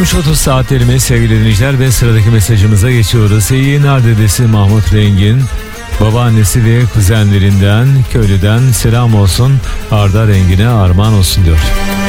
13.30 saatlerimiz sevgili dinleyiciler ve sıradaki mesajımıza geçiyoruz. İyi yayınlar dedesi Mahmut Rengin, babaannesi ve kuzenlerinden, köylüden selam olsun, Arda Rengin'e armağan olsun diyor.